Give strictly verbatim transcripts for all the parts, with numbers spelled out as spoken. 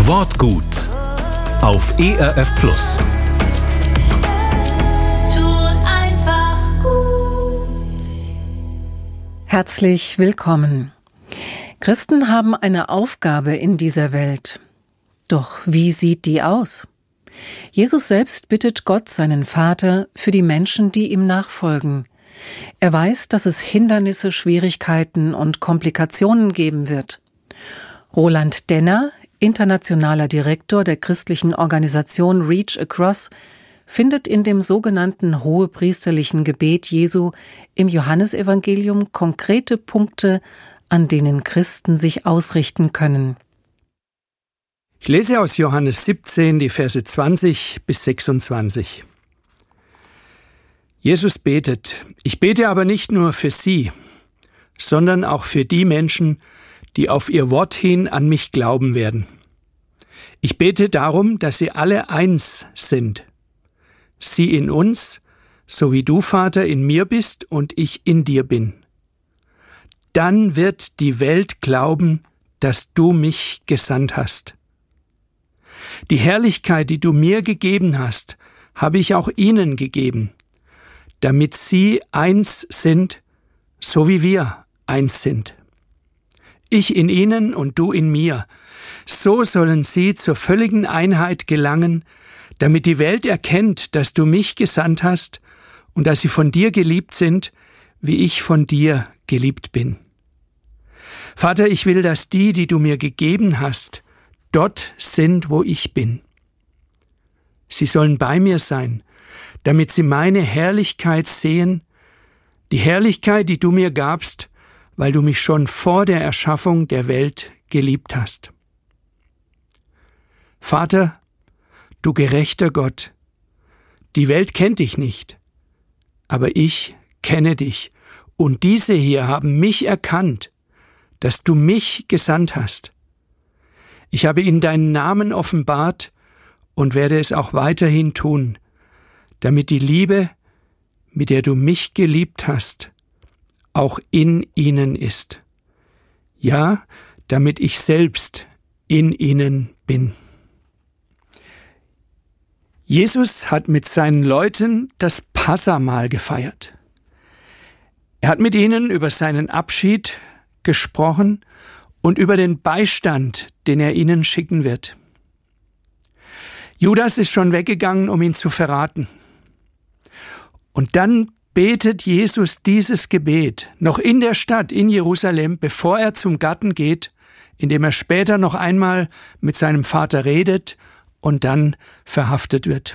Wortgut auf E R F Plus. Herzlich willkommen. Christen haben eine Aufgabe in dieser Welt. Doch wie sieht die aus? Jesus selbst bittet Gott, seinen Vater, für die Menschen, die ihm nachfolgen. Er weiß, dass es Hindernisse, Schwierigkeiten und Komplikationen geben wird. Roland Denner, internationaler Direktor der christlichen Organisation Reach Across, findet in dem sogenannten hohepriesterlichen Gebet Jesu im Johannesevangelium konkrete Punkte, an denen Christen sich ausrichten können. Ich lese aus Johannes siebzehn die Verse zwanzig bis sechsundzwanzig. Jesus betet: Ich bete aber nicht nur für sie, sondern auch für die Menschen, die auf ihr Wort hin an mich glauben werden. Ich bete darum, dass sie alle eins sind. Sie in uns, so wie du, Vater, in mir bist und ich in dir bin. Dann wird die Welt glauben, dass du mich gesandt hast. Die Herrlichkeit, die du mir gegeben hast, habe ich auch ihnen gegeben, damit sie eins sind, so wie wir eins sind. Ich in ihnen und du in mir. So sollen sie zur völligen Einheit gelangen, damit die Welt erkennt, dass du mich gesandt hast und dass sie von dir geliebt sind, wie ich von dir geliebt bin. Vater, ich will, dass die, die du mir gegeben hast, dort sind, wo ich bin. Sie sollen bei mir sein, damit sie meine Herrlichkeit sehen, die Herrlichkeit, die du mir gabst, weil du mich schon vor der Erschaffung der Welt geliebt hast. Vater, du gerechter Gott, die Welt kennt dich nicht, aber ich kenne dich, und diese hier haben mich erkannt, dass du mich gesandt hast. Ich habe ihnen deinen Namen offenbart und werde es auch weiterhin tun, damit die Liebe, mit der du mich geliebt hast, auch in ihnen ist. Ja, damit ich selbst in ihnen bin. Jesus hat mit seinen Leuten das Passahmahl gefeiert. Er hat mit ihnen über seinen Abschied gesprochen und über den Beistand, den er ihnen schicken wird. Judas ist schon weggegangen, um ihn zu verraten. Und dann betet Jesus dieses Gebet noch in der Stadt, in Jerusalem, bevor er zum Garten geht, in dem er später noch einmal mit seinem Vater redet und dann verhaftet wird.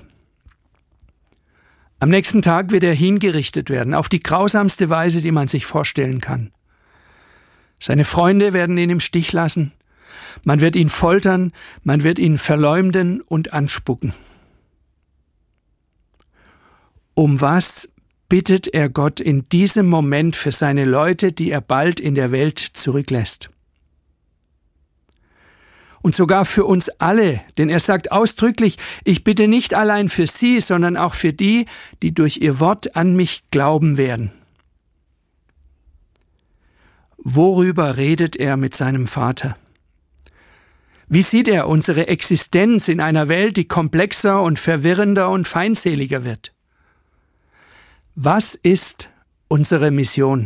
Am nächsten Tag wird er hingerichtet werden, auf die grausamste Weise, die man sich vorstellen kann. Seine Freunde werden ihn im Stich lassen, man wird ihn foltern, man wird ihn verleumden und anspucken. Um was bittet er Gott in diesem Moment für seine Leute, die er bald in der Welt zurücklässt? Und sogar für uns alle, denn er sagt ausdrücklich: Ich bitte nicht allein für sie, sondern auch für die, die durch ihr Wort an mich glauben werden. Worüber redet er mit seinem Vater? Wie sieht er unsere Existenz in einer Welt, die komplexer und verwirrender und feindseliger wird? Was ist unsere Mission?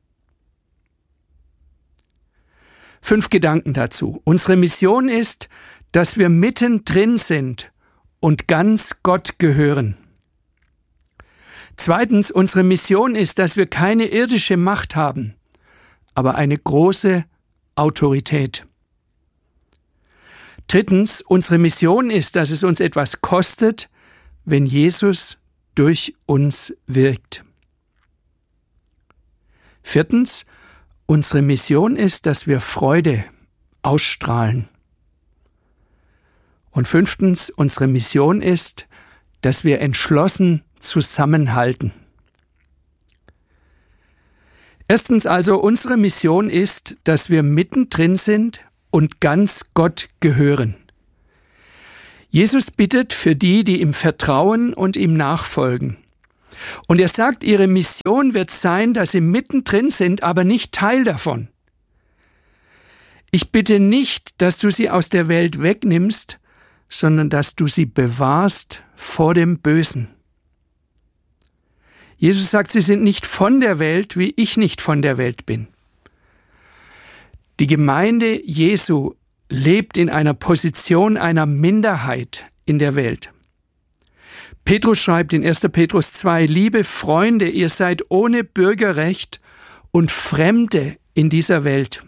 Fünf Gedanken dazu. Unsere Mission ist, dass wir mittendrin sind und ganz Gott gehören. Zweitens, unsere Mission ist, dass wir keine irdische Macht haben, aber eine große Autorität. Drittens, unsere Mission ist, dass es uns etwas kostet, wenn Jesus durch uns wirkt. Viertens, unsere Mission ist, dass wir Freude ausstrahlen. Und fünftens, unsere Mission ist, dass wir entschlossen zusammenhalten. Erstens also, unsere Mission ist, dass wir mittendrin sind und ganz Gott gehören. Jesus bittet für die, die ihm vertrauen und ihm nachfolgen. Und er sagt, ihre Mission wird sein, dass sie mittendrin sind, aber nicht Teil davon. Ich bitte nicht, dass du sie aus der Welt wegnimmst, sondern dass du sie bewahrst vor dem Bösen. Jesus sagt, sie sind nicht von der Welt, wie ich nicht von der Welt bin. Die Gemeinde Jesu lebt in einer Position einer Minderheit in der Welt. Petrus schreibt in erster Petrus zwei, liebe Freunde, ihr seid ohne Bürgerrecht und Fremde in dieser Welt.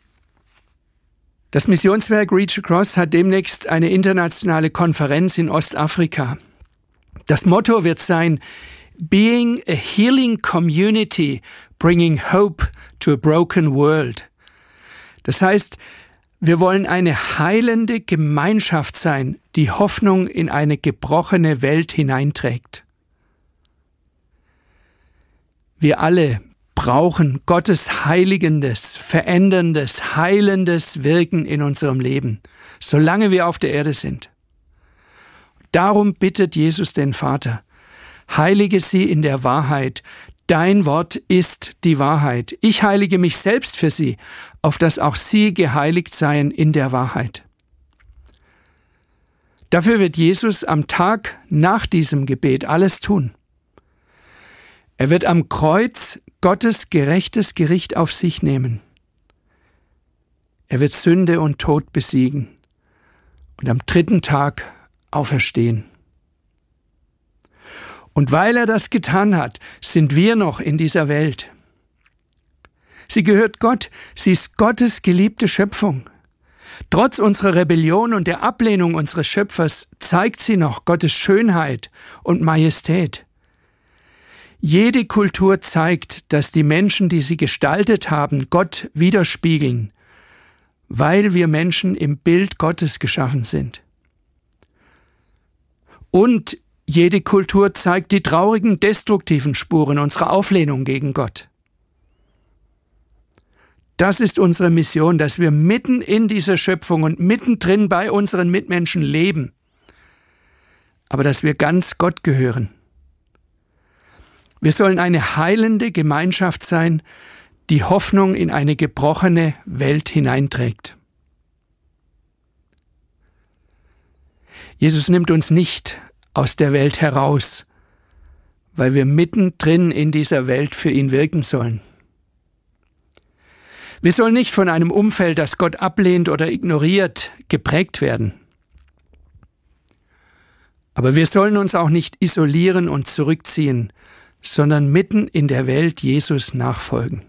Das Missionswerk Reach Across hat demnächst eine internationale Konferenz in Ostafrika. Das Motto wird sein, Being a Healing Community, Bringing Hope to a Broken World. Das heißt, wir wollen eine heilende Gemeinschaft sein, die Hoffnung in eine gebrochene Welt hineinträgt. Wir alle brauchen Gottes heiligendes, veränderndes, heilendes Wirken in unserem Leben, solange wir auf der Erde sind. Darum bittet Jesus den Vater, heilige sie in der Wahrheit. Dein Wort ist die Wahrheit. Ich heilige mich selbst für sie, auf dass auch sie geheiligt seien in der Wahrheit. Dafür wird Jesus am Tag nach diesem Gebet alles tun. Er wird am Kreuz Gottes gerechtes Gericht auf sich nehmen. Er wird Sünde und Tod besiegen und am dritten Tag auferstehen. Und weil er das getan hat, sind wir noch in dieser Welt. Sie gehört Gott, sie ist Gottes geliebte Schöpfung. Trotz unserer Rebellion und der Ablehnung unseres Schöpfers zeigt sie noch Gottes Schönheit und Majestät. Jede Kultur zeigt, dass die Menschen, die sie gestaltet haben, Gott widerspiegeln, weil wir Menschen im Bild Gottes geschaffen sind. Und jede Kultur zeigt die traurigen, destruktiven Spuren unserer Auflehnung gegen Gott. Das ist unsere Mission, dass wir mitten in dieser Schöpfung und mittendrin bei unseren Mitmenschen leben, aber dass wir ganz Gott gehören. Wir sollen eine heilende Gemeinschaft sein, die Hoffnung in eine gebrochene Welt hineinträgt. Jesus nimmt uns nicht aus der Welt heraus, weil wir mittendrin in dieser Welt für ihn wirken sollen. Wir sollen nicht von einem Umfeld, das Gott ablehnt oder ignoriert, geprägt werden. Aber wir sollen uns auch nicht isolieren und zurückziehen, sondern mitten in der Welt Jesus nachfolgen.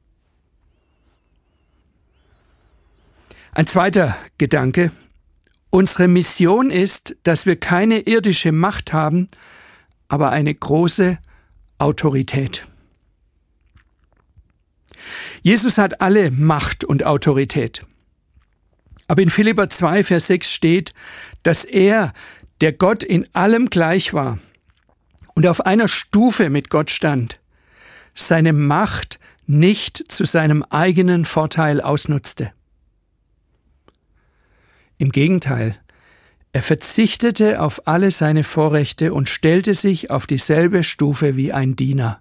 Ein zweiter Gedanke. Unsere Mission ist, dass wir keine irdische Macht haben, aber eine große Autorität. Jesus hat alle Macht und Autorität. Aber in Philipper zwei, Vers sechs steht, dass er, der Gott in allem gleich war und auf einer Stufe mit Gott stand, seine Macht nicht zu seinem eigenen Vorteil ausnutzte. Im Gegenteil, er verzichtete auf alle seine Vorrechte und stellte sich auf dieselbe Stufe wie ein Diener.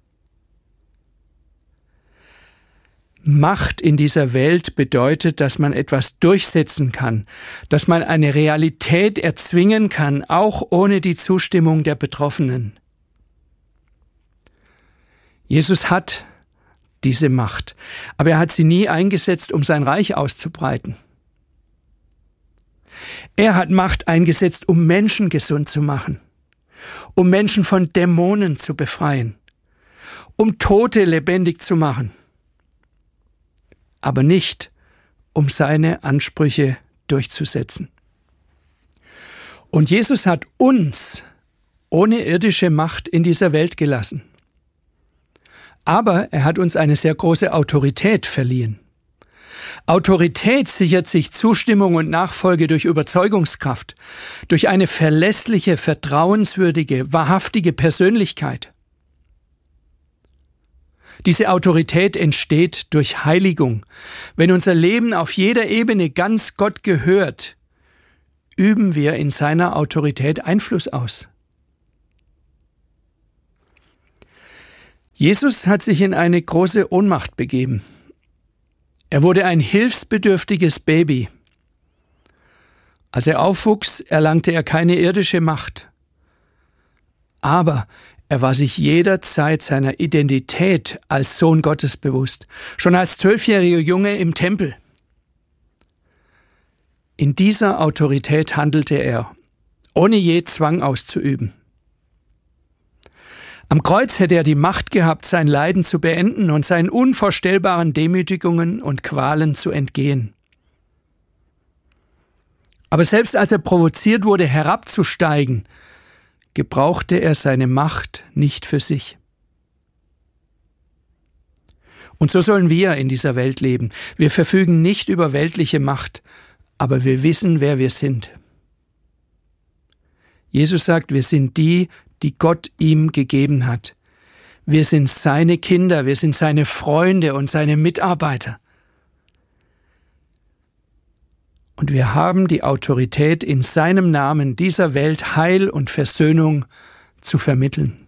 Macht in dieser Welt bedeutet, dass man etwas durchsetzen kann, dass man eine Realität erzwingen kann, auch ohne die Zustimmung der Betroffenen. Jesus hat diese Macht, aber er hat sie nie eingesetzt, um sein Reich auszubreiten. Er hat Macht eingesetzt, um Menschen gesund zu machen, um Menschen von Dämonen zu befreien, um Tote lebendig zu machen, aber nicht, um seine Ansprüche durchzusetzen. Und Jesus hat uns ohne irdische Macht in dieser Welt gelassen. Aber er hat uns eine sehr große Autorität verliehen. Autorität sichert sich Zustimmung und Nachfolge durch Überzeugungskraft, durch eine verlässliche, vertrauenswürdige, wahrhaftige Persönlichkeit. Diese Autorität entsteht durch Heiligung. Wenn unser Leben auf jeder Ebene ganz Gott gehört, üben wir in seiner Autorität Einfluss aus. Jesus hat sich in eine große Ohnmacht begeben. Er wurde ein hilfsbedürftiges Baby. Als er aufwuchs, erlangte er keine irdische Macht. Aber er war sich jederzeit seiner Identität als Sohn Gottes bewusst, schon als zwölfjähriger Junge im Tempel. In dieser Autorität handelte er, ohne je Zwang auszuüben. Am Kreuz hätte er die Macht gehabt, sein Leiden zu beenden und seinen unvorstellbaren Demütigungen und Qualen zu entgehen. Aber selbst als er provoziert wurde, herabzusteigen, gebrauchte er seine Macht nicht für sich. Und so sollen wir in dieser Welt leben. Wir verfügen nicht über weltliche Macht, aber wir wissen, wer wir sind. Jesus sagt, wir sind die, die Gott ihm gegeben hat. Wir sind seine Kinder, wir sind seine Freunde und seine Mitarbeiter. Und wir haben die Autorität, in seinem Namen dieser Welt Heil und Versöhnung zu vermitteln.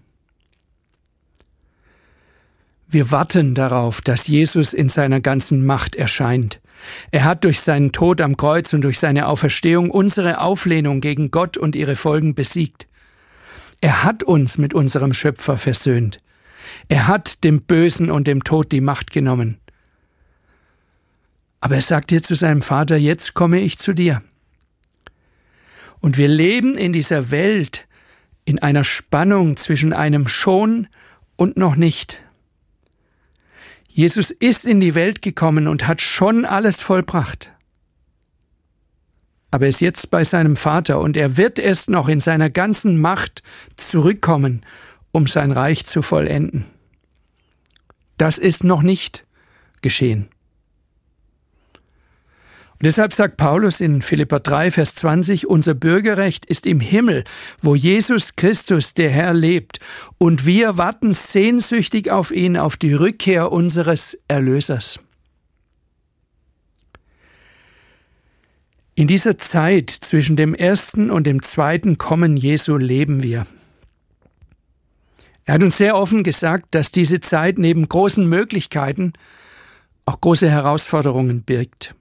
Wir warten darauf, dass Jesus in seiner ganzen Macht erscheint. Er hat durch seinen Tod am Kreuz und durch seine Auferstehung unsere Auflehnung gegen Gott und ihre Folgen besiegt. Er hat uns mit unserem Schöpfer versöhnt. Er hat dem Bösen und dem Tod die Macht genommen. Aber er sagt hier zu seinem Vater, jetzt komme ich zu dir. Und wir leben in dieser Welt in einer Spannung zwischen einem schon und noch nicht. Jesus ist in die Welt gekommen und hat schon alles vollbracht. Aber er ist jetzt bei seinem Vater und er wird erst noch in seiner ganzen Macht zurückkommen, um sein Reich zu vollenden. Das ist noch nicht geschehen. Und deshalb sagt Paulus in Philipper drei, Vers zwanzig, unser Bürgerrecht ist im Himmel, wo Jesus Christus, der Herr, lebt. Und wir warten sehnsüchtig auf ihn, auf die Rückkehr unseres Erlösers. In dieser Zeit zwischen dem ersten und dem zweiten Kommen Jesu leben wir. Er hat uns sehr offen gesagt, dass diese Zeit neben großen Möglichkeiten auch große Herausforderungen birgt.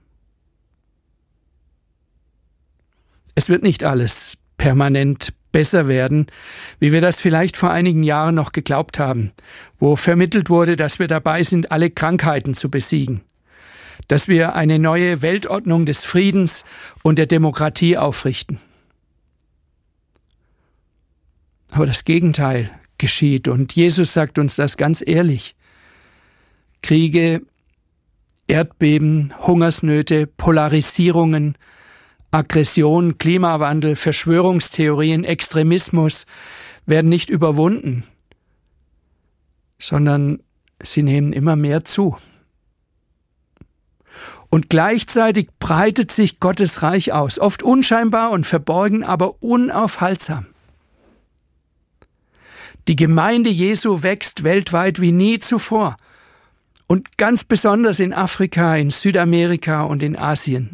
Es wird nicht alles permanent besser werden, wie wir das vielleicht vor einigen Jahren noch geglaubt haben, wo vermittelt wurde, dass wir dabei sind, alle Krankheiten zu besiegen, dass wir eine neue Weltordnung des Friedens und der Demokratie aufrichten. Aber das Gegenteil geschieht und Jesus sagt uns das ganz ehrlich. Kriege, Erdbeben, Hungersnöte, Polarisierungen, Aggression, Klimawandel, Verschwörungstheorien, Extremismus werden nicht überwunden, sondern sie nehmen immer mehr zu. Und gleichzeitig breitet sich Gottes Reich aus, oft unscheinbar und verborgen, aber unaufhaltsam. Die Gemeinde Jesu wächst weltweit wie nie zuvor und ganz besonders in Afrika, in Südamerika und in Asien.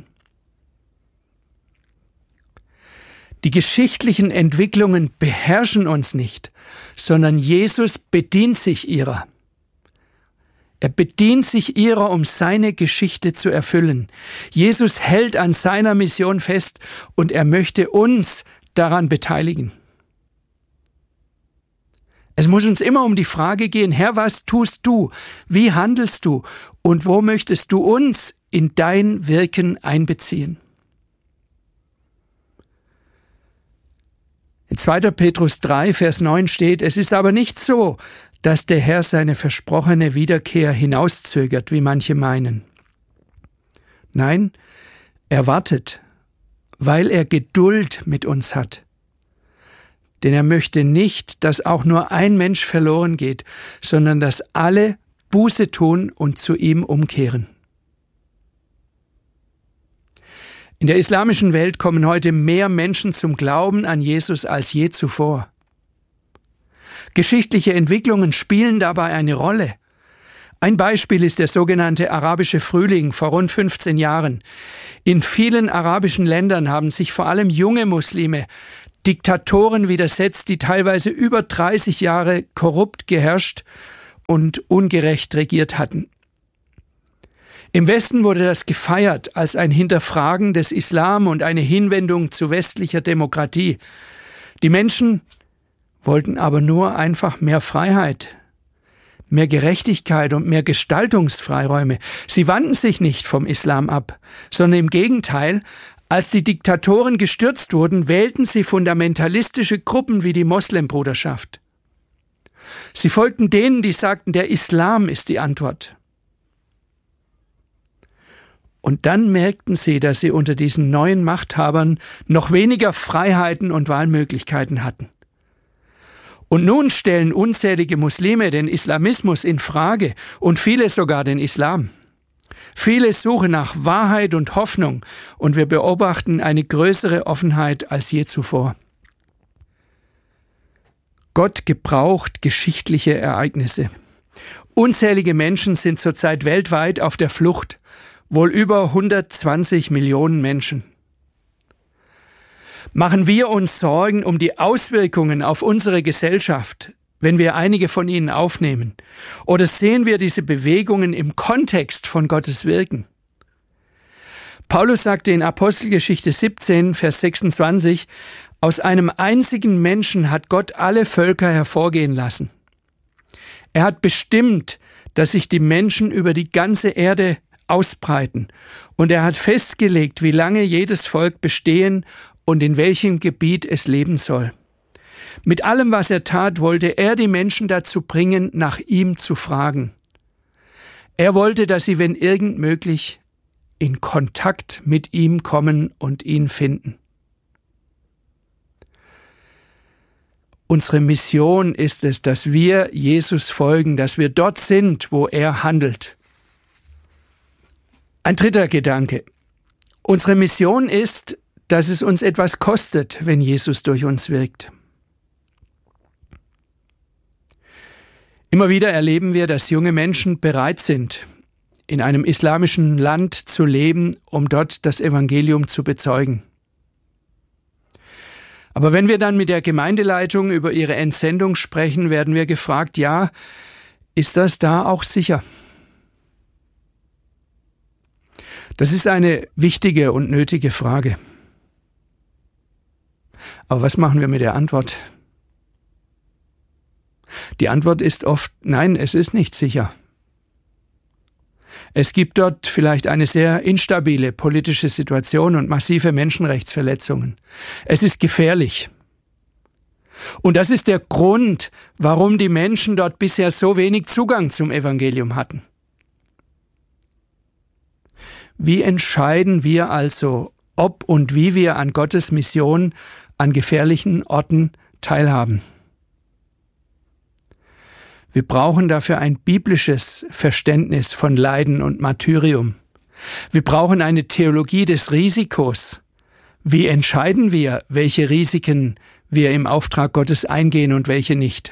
Die geschichtlichen Entwicklungen beherrschen uns nicht, sondern Jesus bedient sich ihrer. Er bedient sich ihrer, um seine Geschichte zu erfüllen. Jesus hält an seiner Mission fest und er möchte uns daran beteiligen. Es muss uns immer um die Frage gehen, Herr, was tust du? Wie handelst du? Und wo möchtest du uns in dein Wirken einbeziehen? In zweiter Petrus drei, Vers neun steht, es ist aber nicht so, dass der Herr seine versprochene Wiederkehr hinauszögert, wie manche meinen. Nein, er wartet, weil er Geduld mit uns hat. Denn er möchte nicht, dass auch nur ein Mensch verloren geht, sondern dass alle Buße tun und zu ihm umkehren. In der islamischen Welt kommen heute mehr Menschen zum Glauben an Jesus als je zuvor. Geschichtliche Entwicklungen spielen dabei eine Rolle. Ein Beispiel ist der sogenannte arabische Frühling vor rund fünfzehn Jahren. In vielen arabischen Ländern haben sich vor allem junge Muslime Diktatoren widersetzt, die teilweise über dreißig Jahre korrupt geherrscht und ungerecht regiert hatten. Im Westen wurde das gefeiert als ein Hinterfragen des Islam und eine Hinwendung zu westlicher Demokratie. Die Menschen wollten aber nur einfach mehr Freiheit, mehr Gerechtigkeit und mehr Gestaltungsfreiräume. Sie wandten sich nicht vom Islam ab, sondern im Gegenteil, als die Diktatoren gestürzt wurden, wählten sie fundamentalistische Gruppen wie die Moslembruderschaft. Sie folgten denen, die sagten, der Islam ist die Antwort. Und dann merkten sie, dass sie unter diesen neuen Machthabern noch weniger Freiheiten und Wahlmöglichkeiten hatten. Und nun stellen unzählige Muslime den Islamismus in Frage und viele sogar den Islam. Viele suchen nach Wahrheit und Hoffnung und wir beobachten eine größere Offenheit als je zuvor. Gott gebraucht geschichtliche Ereignisse. Unzählige Menschen sind zurzeit weltweit auf der Flucht, wohl über hundertzwanzig Millionen Menschen. Machen wir uns Sorgen um die Auswirkungen auf unsere Gesellschaft, wenn wir einige von ihnen aufnehmen? Oder sehen wir diese Bewegungen im Kontext von Gottes Wirken? Paulus sagte in Apostelgeschichte siebzehn, Vers sechsundzwanzig, aus einem einzigen Menschen hat Gott alle Völker hervorgehen lassen. Er hat bestimmt, dass sich die Menschen über die ganze Erde ausbreiten. Und er hat festgelegt, wie lange jedes Volk bestehen und in welchem Gebiet es leben soll. Mit allem, was er tat, wollte er die Menschen dazu bringen, nach ihm zu fragen. Er wollte, dass sie, wenn irgend möglich, in Kontakt mit ihm kommen und ihn finden. Unsere Mission ist es, dass wir Jesus folgen, dass wir dort sind, wo er handelt. Ein dritter Gedanke. Unsere Mission ist, dass es uns etwas kostet, wenn Jesus durch uns wirkt. Immer wieder erleben wir, dass junge Menschen bereit sind, in einem islamischen Land zu leben, um dort das Evangelium zu bezeugen. Aber wenn wir dann mit der Gemeindeleitung über ihre Entsendung sprechen, werden wir gefragt, ja, ist das da auch sicher? Das ist eine wichtige und nötige Frage. Aber was machen wir mit der Antwort? Die Antwort ist oft, nein, es ist nicht sicher. Es gibt dort vielleicht eine sehr instabile politische Situation und massive Menschenrechtsverletzungen. Es ist gefährlich. Und das ist der Grund, warum die Menschen dort bisher so wenig Zugang zum Evangelium hatten. Wie entscheiden wir also, ob und wie wir an Gottes Mission an gefährlichen Orten teilhaben? Wir brauchen dafür ein biblisches Verständnis von Leiden und Martyrium. Wir brauchen eine Theologie des Risikos. Wie entscheiden wir, welche Risiken wir im Auftrag Gottes eingehen und welche nicht?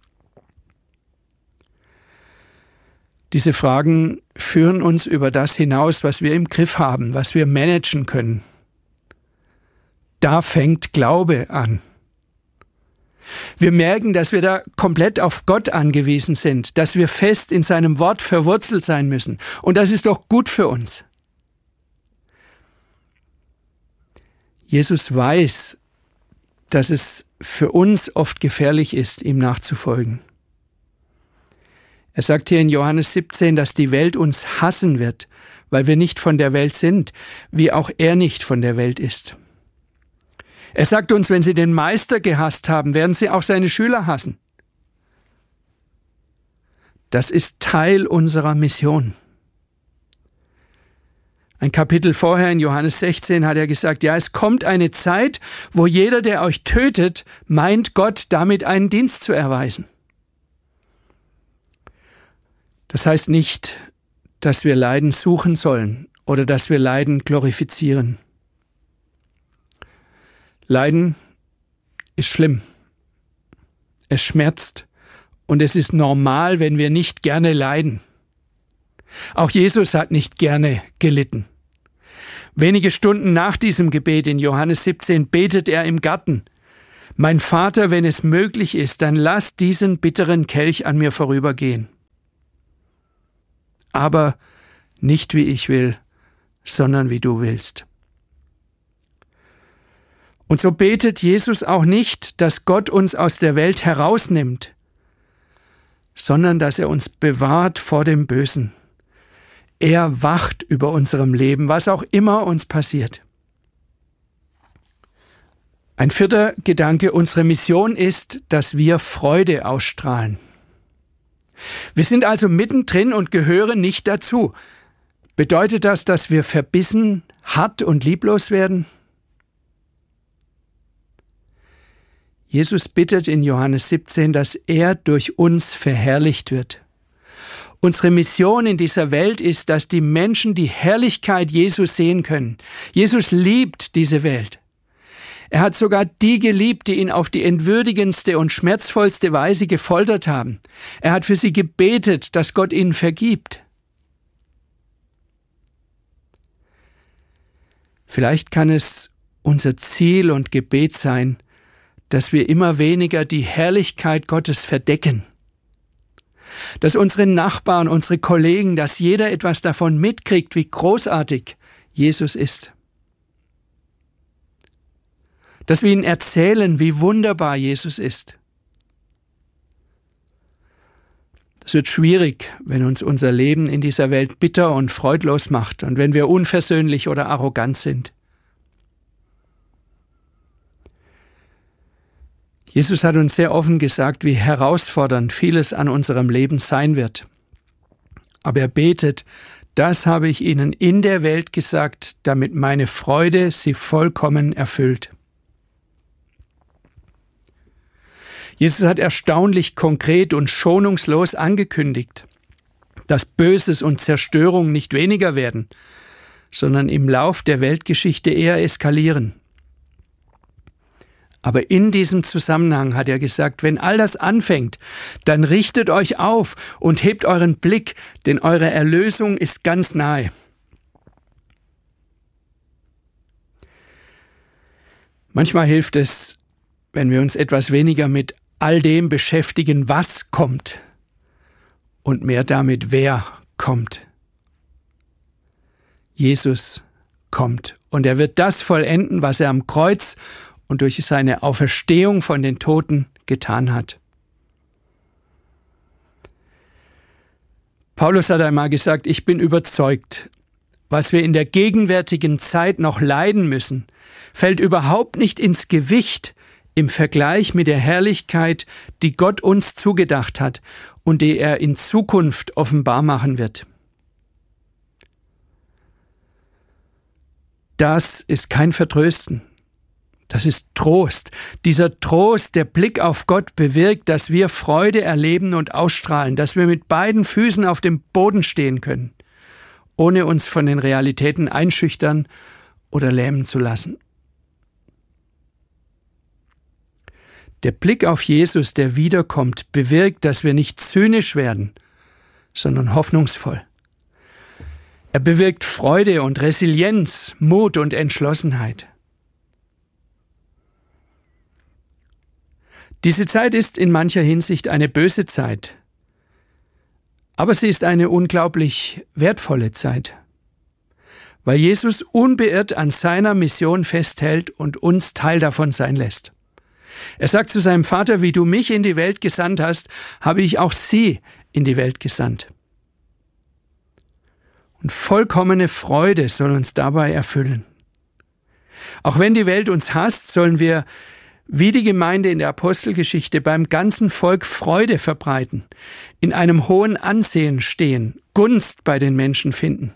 Diese Fragen führen uns über das hinaus, was wir im Griff haben, was wir managen können. Da fängt Glaube an. Wir merken, dass wir da komplett auf Gott angewiesen sind, dass wir fest in seinem Wort verwurzelt sein müssen. Und das ist doch gut für uns. Jesus weiß, dass es für uns oft gefährlich ist, ihm nachzufolgen. Er sagt hier in Johannes siebzehn, dass die Welt uns hassen wird, weil wir nicht von der Welt sind, wie auch er nicht von der Welt ist. Er sagt uns, wenn sie den Meister gehasst haben, werden sie auch seine Schüler hassen. Das ist Teil unserer Mission. Ein Kapitel vorher in Johannes sechzehn hat er gesagt, ja, es kommt eine Zeit, wo jeder, der euch tötet, meint, Gott damit einen Dienst zu erweisen. Das heißt nicht, dass wir Leiden suchen sollen oder dass wir Leiden glorifizieren. Leiden ist schlimm. Es schmerzt und es ist normal, wenn wir nicht gerne leiden. Auch Jesus hat nicht gerne gelitten. Wenige Stunden nach diesem Gebet in Johannes siebzehn betet er im Garten: Mein Vater, wenn es möglich ist, dann lass diesen bitteren Kelch an mir vorübergehen. Aber nicht wie ich will, sondern wie du willst. Und so betet Jesus auch nicht, dass Gott uns aus der Welt herausnimmt, sondern dass er uns bewahrt vor dem Bösen. Er wacht über unserem Leben, was auch immer uns passiert. Ein vierter Gedanke, unsere Mission ist, dass wir Freude ausstrahlen. Wir sind also mittendrin und gehören nicht dazu. Bedeutet das, dass wir verbissen, hart und lieblos werden? Jesus bittet in Johannes siebzehn, dass er durch uns verherrlicht wird. Unsere Mission in dieser Welt ist, dass die Menschen die Herrlichkeit Jesus sehen können. Jesus liebt diese Welt. Er hat sogar die geliebt, die ihn auf die entwürdigendste und schmerzvollste Weise gefoltert haben. Er hat für sie gebetet, dass Gott ihnen vergibt. Vielleicht kann es unser Ziel und Gebet sein, dass wir immer weniger die Herrlichkeit Gottes verdecken. Dass unsere Nachbarn, unsere Kollegen, dass jeder etwas davon mitkriegt, wie großartig Jesus ist. Dass wir ihnen erzählen, wie wunderbar Jesus ist. Es wird schwierig, wenn uns unser Leben in dieser Welt bitter und freudlos macht und wenn wir unversöhnlich oder arrogant sind. Jesus hat uns sehr offen gesagt, wie herausfordernd vieles an unserem Leben sein wird. Aber er betet, das habe ich ihnen in der Welt gesagt, damit meine Freude sie vollkommen erfüllt. Jesus hat erstaunlich konkret und schonungslos angekündigt, dass Böses und Zerstörung nicht weniger werden, sondern im Lauf der Weltgeschichte eher eskalieren. Aber in diesem Zusammenhang hat er gesagt, wenn all das anfängt, dann richtet euch auf und hebt euren Blick, denn eure Erlösung ist ganz nahe. Manchmal hilft es, wenn wir uns etwas weniger mit all dem beschäftigen, was kommt, und mehr damit, wer kommt. Jesus kommt und er wird das vollenden, was er am Kreuz und durch seine Auferstehung von den Toten getan hat. Paulus hat einmal gesagt, ich bin überzeugt, was wir in der gegenwärtigen Zeit noch leiden müssen, fällt überhaupt nicht ins Gewicht im Vergleich mit der Herrlichkeit, die Gott uns zugedacht hat und die er in Zukunft offenbar machen wird. Das ist kein Vertrösten. Das ist Trost. Dieser Trost, der Blick auf Gott bewirkt, dass wir Freude erleben und ausstrahlen, dass wir mit beiden Füßen auf dem Boden stehen können, ohne uns von den Realitäten einschüchtern oder lähmen zu lassen. Der Blick auf Jesus, der wiederkommt, bewirkt, dass wir nicht zynisch werden, sondern hoffnungsvoll. Er bewirkt Freude und Resilienz, Mut und Entschlossenheit. Diese Zeit ist in mancher Hinsicht eine böse Zeit, aber sie ist eine unglaublich wertvolle Zeit, weil Jesus unbeirrt an seiner Mission festhält und uns Teil davon sein lässt. Er sagt zu seinem Vater, wie du mich in die Welt gesandt hast, habe ich auch sie in die Welt gesandt. Und vollkommene Freude soll uns dabei erfüllen. Auch wenn die Welt uns hasst, sollen wir wie die Gemeinde in der Apostelgeschichte beim ganzen Volk Freude verbreiten, in einem hohen Ansehen stehen, Gunst bei den Menschen finden.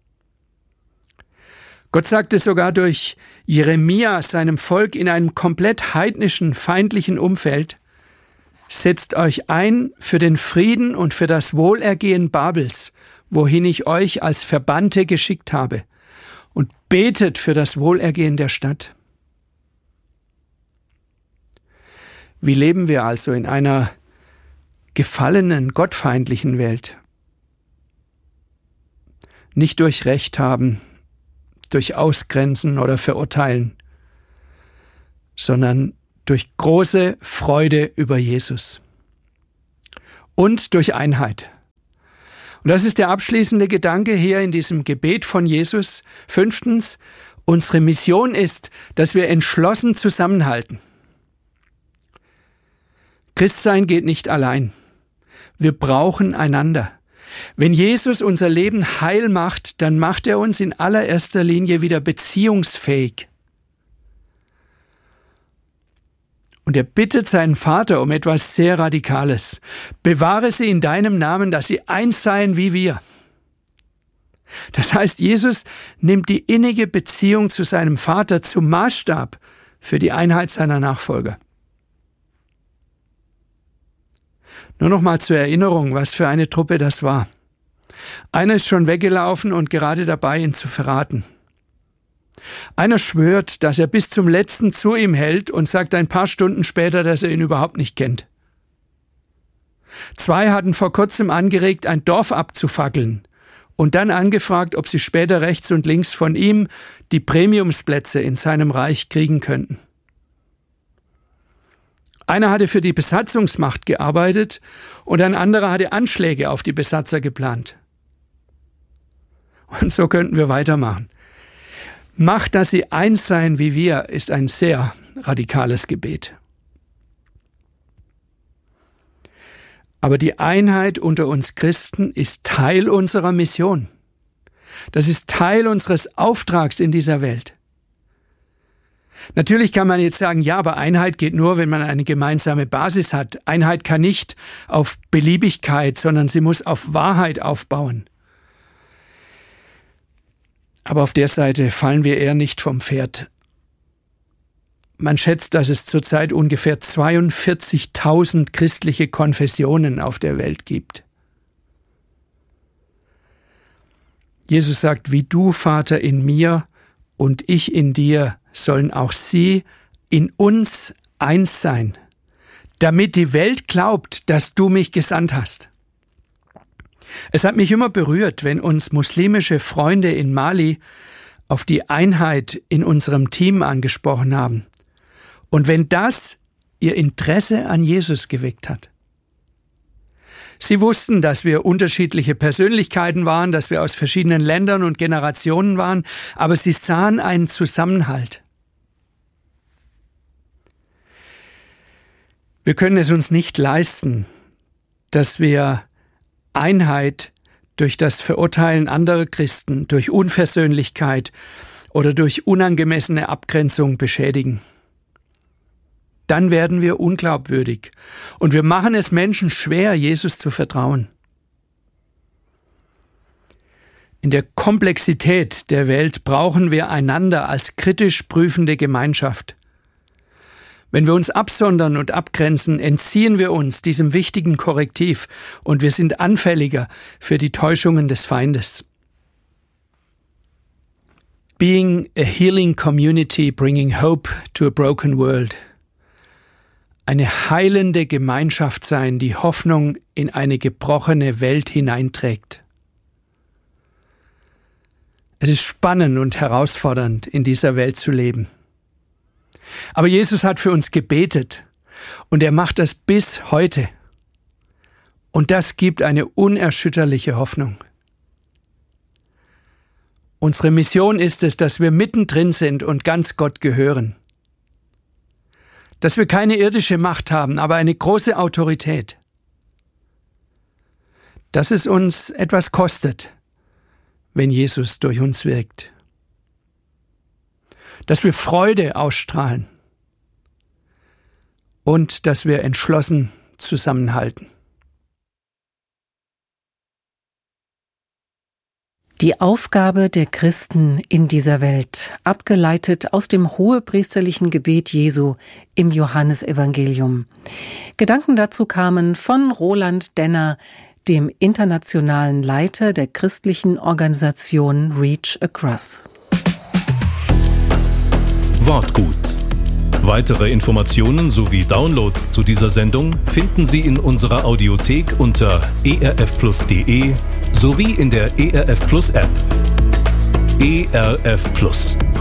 Gott sagte sogar durch Jeremia seinem Volk in einem komplett heidnischen, feindlichen Umfeld, setzt euch ein für den Frieden und für das Wohlergehen Babels, wohin ich euch als Verbannte geschickt habe, und betet für das Wohlergehen der Stadt. Wie leben wir also in einer gefallenen, gottfeindlichen Welt? Nicht durch Recht haben, durch Ausgrenzen oder Verurteilen, sondern durch große Freude über Jesus und durch Einheit. Und das ist der abschließende Gedanke hier in diesem Gebet von Jesus. Fünftens, unsere Mission ist, dass wir entschlossen zusammenhalten. Christsein geht nicht allein. Wir brauchen einander. Wenn Jesus unser Leben heil macht, dann macht er uns in allererster Linie wieder beziehungsfähig. Und er bittet seinen Vater um etwas sehr Radikales. Bewahre sie in deinem Namen, dass sie eins seien wie wir. Das heißt, Jesus nimmt die innige Beziehung zu seinem Vater zum Maßstab für die Einheit seiner Nachfolger. Nur noch mal zur Erinnerung, was für eine Truppe das war. Einer ist schon weggelaufen und gerade dabei, ihn zu verraten. Einer schwört, dass er bis zum Letzten zu ihm hält und sagt ein paar Stunden später, dass er ihn überhaupt nicht kennt. Zwei hatten vor kurzem angeregt, ein Dorf abzufackeln und dann angefragt, ob sie später rechts und links von ihm die Premiumsplätze in seinem Reich kriegen könnten. Einer hatte für die Besatzungsmacht gearbeitet und ein anderer hatte Anschläge auf die Besatzer geplant. Und so könnten wir weitermachen. Macht, dass sie eins seien wie wir, ist ein sehr radikales Gebet. Aber die Einheit unter uns Christen ist Teil unserer Mission. Das ist Teil unseres Auftrags in dieser Welt. Natürlich kann man jetzt sagen, ja, aber Einheit geht nur, wenn man eine gemeinsame Basis hat. Einheit kann nicht auf Beliebigkeit, sondern sie muss auf Wahrheit aufbauen. Aber auf der Seite fallen wir eher nicht vom Pferd. Man schätzt, dass es zurzeit ungefähr zweiundvierzigtausend christliche Konfessionen auf der Welt gibt. Jesus sagt, wie du, Vater, in mir und ich in dir, sollen auch sie in uns eins sein, damit die Welt glaubt, dass du mich gesandt hast. Es hat mich immer berührt, wenn uns muslimische Freunde in Mali auf die Einheit in unserem Team angesprochen haben und wenn das ihr Interesse an Jesus geweckt hat. Sie wussten, dass wir unterschiedliche Persönlichkeiten waren, dass wir aus verschiedenen Ländern und Generationen waren, aber sie sahen einen Zusammenhalt. Wir können es uns nicht leisten, dass wir Einheit durch das Verurteilen anderer Christen, durch Unversöhnlichkeit oder durch unangemessene Abgrenzung beschädigen. Dann werden wir unglaubwürdig und wir machen es Menschen schwer, Jesus zu vertrauen. In der Komplexität der Welt brauchen wir einander als kritisch prüfende Gemeinschaft. Wenn wir uns absondern und abgrenzen, entziehen wir uns diesem wichtigen Korrektiv und wir sind anfälliger für die Täuschungen des Feindes. Being a healing community, bringing hope to a broken world. Eine heilende Gemeinschaft sein, die Hoffnung in eine gebrochene Welt hineinträgt. Es ist spannend und herausfordernd, in dieser Welt zu leben. Aber Jesus hat für uns gebetet und er macht das bis heute. Und das gibt eine unerschütterliche Hoffnung. Unsere Mission ist es, dass wir mittendrin sind und ganz Gott gehören. Dass wir keine irdische Macht haben, aber eine große Autorität. Dass es uns etwas kostet, wenn Jesus durch uns wirkt. Dass wir Freude ausstrahlen und dass wir entschlossen zusammenhalten. Die Aufgabe der Christen in dieser Welt, abgeleitet aus dem hohepriesterlichen Gebet Jesu im Johannesevangelium. Gedanken dazu kamen von Roland Denner, dem internationalen Leiter der christlichen Organisation Reach Across. Wortgut. Weitere Informationen sowie Downloads zu dieser Sendung finden Sie in unserer Audiothek unter e r f plus punkt d e sowie in der E R F Plus App. E R F Plus.